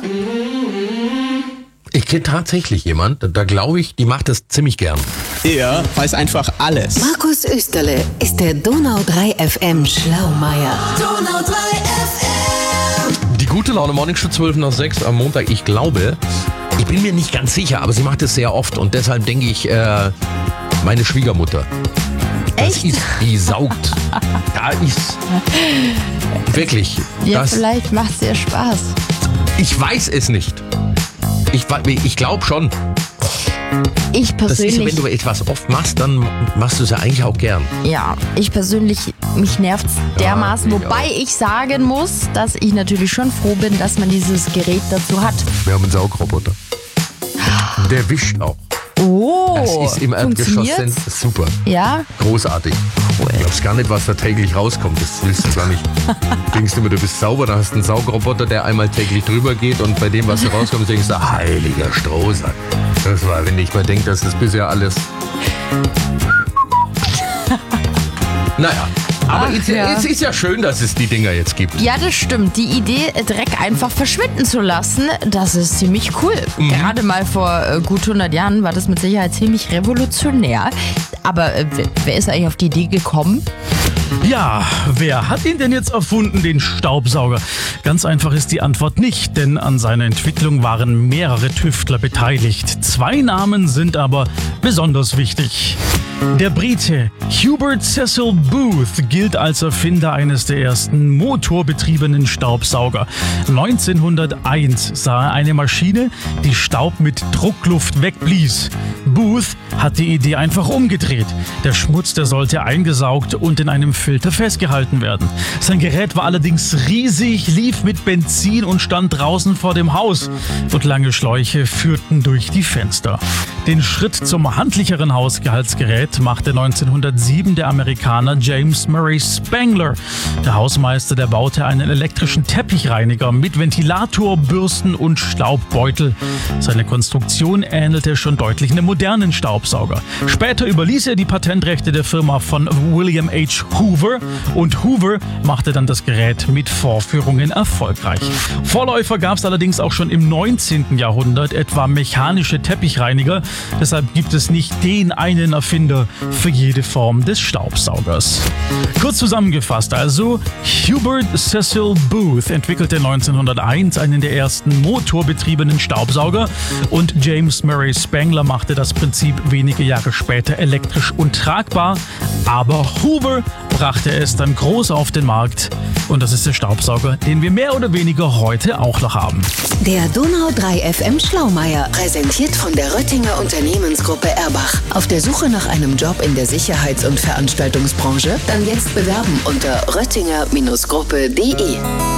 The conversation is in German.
Ich kenne tatsächlich jemand, da glaube ich, die macht das ziemlich gern. Er weiß einfach alles. Markus Österle ist der Donau 3 FM Schlaumeier. Donau 3 FM. Die gute Laune Morning Show 12 nach 6 am Montag. Ich glaube, ich bin mir nicht ganz sicher, aber sie macht es sehr oft. Und deshalb denke ich, meine Schwiegermutter. Echt? Die saugt. Da ist wirklich. Ja, vielleicht macht es ihr Spaß. Ich weiß es nicht. Ich glaube schon. Ich Das ist ja, persönlich, wenn du etwas oft machst, dann machst du es ja eigentlich auch gern. ja, ich persönlich, mich nervt's dermaßen, mich wobei ich sagen muss, dass ich natürlich schon froh bin, dass man dieses Gerät dazu hat. Wir haben einen Saugroboter. Der wischt auch. Oh, Das ist im Erdgeschoss funktioniert's? super. Ja, Großartig. Du glaubst gar nicht, was da täglich rauskommt. Das willst du gar nicht. Du denkst immer, du bist sauber, dann hast du einen Saugroboter, der einmal täglich drüber geht und bei dem, was da rauskommt, denkst du, heiliger Strohsack. Das war, wenn ich mal denke, dass das bisher alles... Naja, aber es ist ja schön, dass es die Dinger jetzt gibt. ja, das stimmt. Die Idee, Dreck einfach verschwinden zu lassen, das ist ziemlich cool. Gerade mal vor gut 100 Jahren war das mit Sicherheit ziemlich revolutionär. Aber wer ist eigentlich auf die Idee gekommen? Ja, wer hat ihn denn jetzt erfunden, den Staubsauger? Ganz einfach ist die Antwort nicht, denn an seiner Entwicklung waren mehrere Tüftler beteiligt. 2 Namen sind aber besonders wichtig. Der Brite Hubert Cecil Booth gilt als Erfinder eines der ersten motorbetriebenen Staubsauger. 1901 sah er eine Maschine, die Staub mit Druckluft wegblies. Booth hat die Idee einfach umgedreht. Der Schmutz, der sollte eingesaugt und in einem Filter festgehalten werden. Sein Gerät war allerdings riesig, lief mit Benzin und stand draußen vor dem Haus. Und lange Schläuche führten durch die Fenster. Den Schritt zum handlicheren Hausgehaltsgerät machte 1907 der Amerikaner James Murray Spangler. Der Hausmeister, der baute einen elektrischen Teppichreiniger mit Ventilator, Bürsten und Staubbeutel. Seine Konstruktion ähnelte schon deutlich einem modernen Staubsauger. Später überließ er die Patentrechte der Firma von William H. Hoover und Hoover machte dann das Gerät mit Vorführungen erfolgreich. Vorläufer gab es allerdings auch schon im 19. Jahrhundert, etwa mechanische Teppichreiniger. Deshalb gibt es nicht den einen Erfinder für jede Form des Staubsaugers. Kurz zusammengefasst also, Hubert Cecil Booth entwickelte 1901 einen der ersten motorbetriebenen Staubsauger und James Murray Spangler machte das Prinzip wenige Jahre später elektrisch untragbar, aber Hoover brachte es dann groß auf den Markt und das ist der Staubsauger, den wir mehr oder weniger heute auch noch haben. Der Donau 3 FM Schlaumeier, präsentiert von der Röttinger Unternehmensgruppe Erbach. Auf der Suche nach einem Job in der Sicherheits- und Veranstaltungsbranche? Dann jetzt bewerben unter röttinger-gruppe.de.